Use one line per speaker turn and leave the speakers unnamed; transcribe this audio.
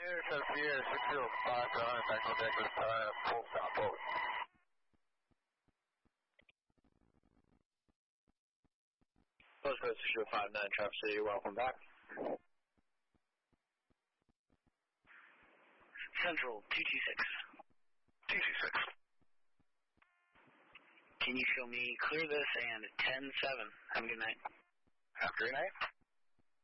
Air Sierra 605, back on deck with full stop, over. Postcode 6059, Traverse City, welcome back.
Central, 226.
226.
Can you show me clear this and 10-7? Have a good night.
Have a great night.